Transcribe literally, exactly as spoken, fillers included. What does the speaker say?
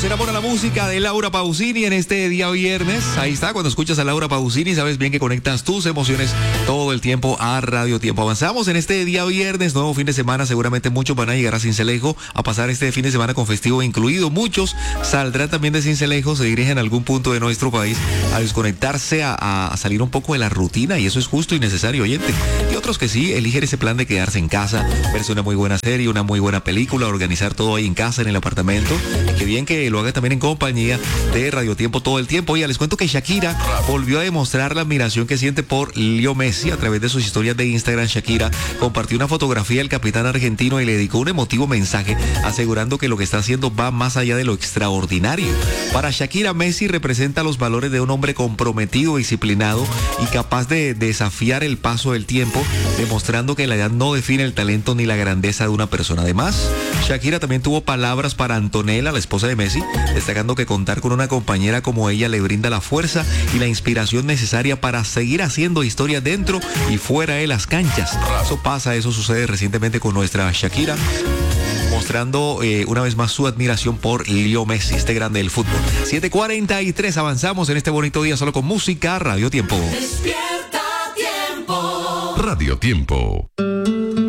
avanzamos en Amor a la Música de Laura Pausini en este día viernes. Ahí está, cuando escuchas a Laura Pausini sabes bien que conectas tus emociones todo el tiempo a Radio Tiempo. Avanzamos en este día viernes, nuevo fin de semana. Seguramente muchos van a llegar a Sincelejo a pasar este fin de semana con festivo incluido. Muchos saldrán también de Sincelejo, se dirigen a algún punto de nuestro país a desconectarse, a, a salir un poco de la rutina, y eso es justo y necesario, oyente. Y otros que sí eligen ese plan de quedarse en casa, verse una muy buena serie, una muy buena película, organizar todo ahí en casa, en el apartamento. Qué bien que lo haga también en compañía de Radio Tiempo todo el tiempo. Oiga, les cuento que Shakira volvió a demostrar la admiración que siente por Leo Messi. A través de sus historias de Instagram, Shakira compartió una fotografía del capitán argentino y le dedicó un emotivo mensaje asegurando que lo que está haciendo va más allá de lo extraordinario. Para Shakira, Messi representa los valores de un hombre comprometido, disciplinado y capaz de desafiar el paso del tiempo, demostrando que la edad no define el talento ni la grandeza de una persona. Además, Shakira también tuvo palabras para Antonella, la esposa de Messi, destacando que contar con una compañera como ella le brinda la fuerza y la inspiración necesaria para seguir haciendo historia dentro y fuera de las canchas. Eso pasa, eso sucede recientemente con nuestra Shakira, mostrando eh, una vez más su admiración por Leo Messi, este grande del fútbol. siete cuarenta y tres, avanzamos en este bonito día solo con música. Radio Tiempo. Despierta Tiempo. Radio Tiempo.